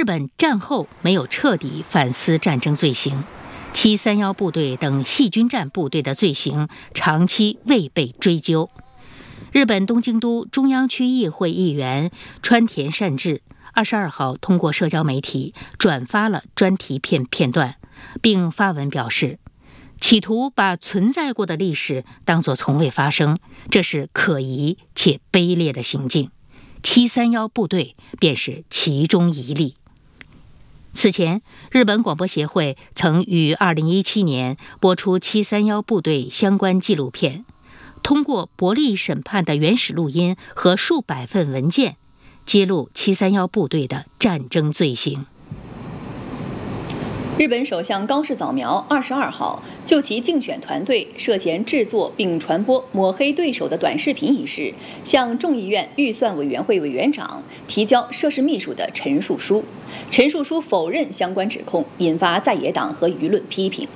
本战后没有彻底反思战争罪行，731部队等细菌战部队的罪行长期未被追究。日本东京都中央区议会议员川田善治22号通过社交媒体转发了专题片段，并发文表示，企图把存在过的历史当作从未发生，这是可疑且卑劣的行径。731部队便是其中一例。此前，日本广播协会曾于2017年播出731部队相关纪录片，通过伯利审判的原始录音和数百份文件，揭露731部队的战争罪行。 日本首相高市早苗22号就其竞选团队涉嫌制作并传播抹黑对手的短视频一事，向众议院预算委员会委员长提交涉事秘书的陈述书。陈述书否认相关指控，引发在野党和舆论批评。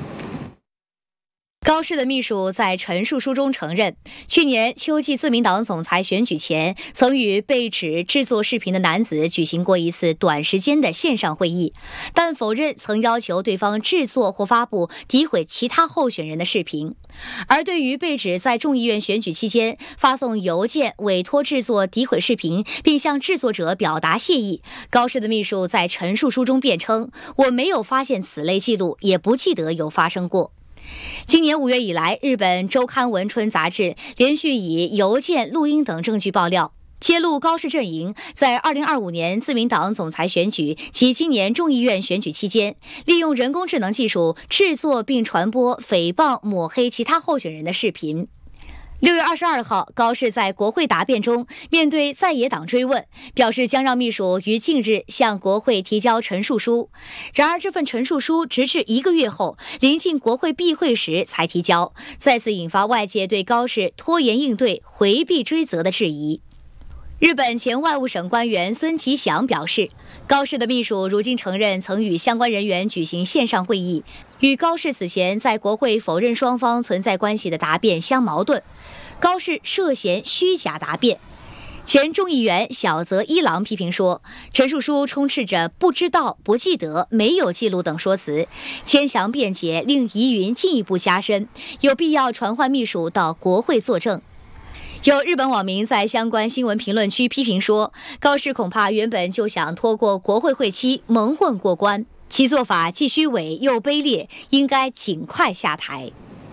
高市的秘书在陈述书中承认，去年秋季自民党总裁选举前，曾与被指制作视频的男子举行过一次短时间的线上会议，但否认曾要求对方制作或发布诋毁其他候选人的视频。而对于被指在众议院选举期间发送邮件委托制作诋毁视频，并向制作者表达谢意，高市的秘书在陈述书中辩称，我没有发现此类记录，也不记得有发生过。今年5月以来，日本周刊文春杂志连续以邮件、录音等证据爆料，揭露高市阵营在2025年自民党总裁选举及今年众议院选举期间，利用人工智能技术制作并传播诽谤、抹黑其他候选人的视频。6月22号，高市在国会答辩中面对在野党追问，表示将让秘书于近日向国会提交陈述书。然而，这份陈述书直至1个月后，临近国会闭会时才提交，再次引发外界对高市拖延应对、回避追责的质疑。日本前外务省官员孙其祥表示，高市的秘书如今承认曾与相关人员举行线上会议，与高市此前在国会否认双方存在关系的答辩相矛盾。高市涉嫌虚假答辩。前众议员小泽一郎批评说，陈述书充斥着不知道、不记得、没有记录等说辞，牵强辩解令疑云进一步加深，有必要传唤秘书到国会作证。有日本网民在相关新闻评论区批评说，高市恐怕原本就想拖过国会会期蒙混过关，其做法既虚伪又卑劣，应该尽快下台。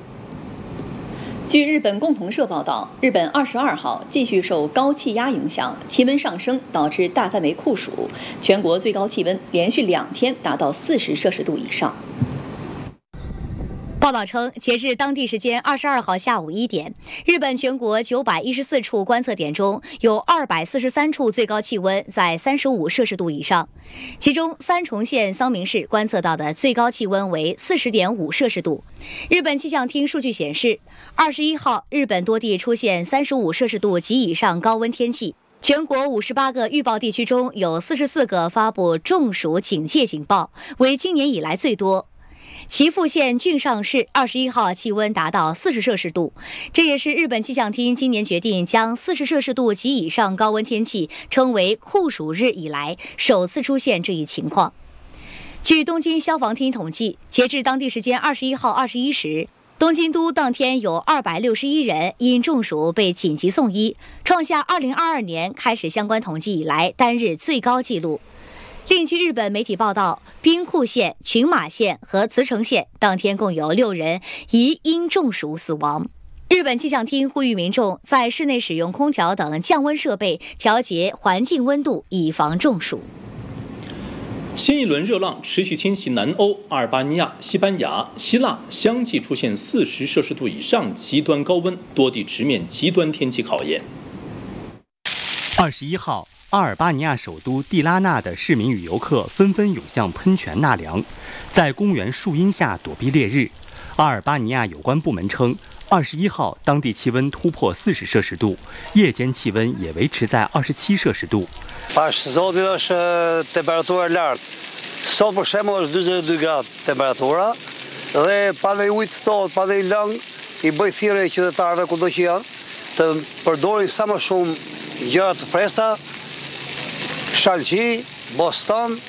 据日本共同社报道，日本22号继续受高气压影响，气温上升导致大范围酷暑，全国最高气温连续2天达到40摄氏度以上。 报道称，截至当地时间22号下午1点，日本全国914处观测点中有243处最高气温在35摄氏度以上，其中三重县桑明市观测到的最高气温为40.5摄氏度。日本气象厅数据显示，21号日本多地出现35摄氏度及以上高温天气，全国58个预报地区中有44个发布中暑警戒警报，为今年以来最多。岐阜县郡上市21号气温达到40摄氏度，这也是日本气象厅今年决定将40摄氏度及以上高温天气称为酷暑日以来首次出现这一情况。据东京消防厅统计，截至当地时间21号21时，东京都当天有261人因中暑被紧急送医，创下2022年开始相关统计以来单日最高纪录。另据日本媒体报道，兵库县、群马县和茨城县当天共有6人疑因中暑死亡。日本气象厅呼吁民众在室内使用空调等降温设备调节环境温度，以防中暑。 新一轮热浪持续侵袭南欧，阿尔巴尼亚、西班牙、希腊相继出现40摄氏度以上极端高温，多地直面极端天气考验。 21号，阿尔巴尼亚首都蒂拉纳的市民与游客纷纷涌向喷泉纳凉，在公园树荫下躲避烈日。阿尔巴尼亚有关部门称，21号当地气温突破40摄氏度，夜间气温也维持在27摄氏度。 Sot është temperatura lartë. Sot për shembull është 42 gradë temperatura dhe pa dhe ujë të thot, pa dhe lëng, i bëj thirrje qytetarëve kudo që janë të përdorin sa më shumë gjëra të freskëta, shalqi, boston